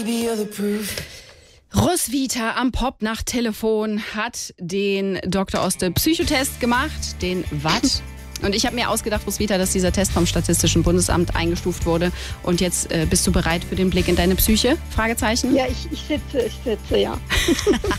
Roswitha am Popnacht-Telefon hat den Dr. Oste Psychotest gemacht, den Watt. Und ich habe mir ausgedacht, Roswitha, dass dieser Test vom Statistischen Bundesamt eingestuft wurde. Und jetzt bist du bereit für den Blick in deine Psyche? Fragezeichen? Ja, ich sitze, ja.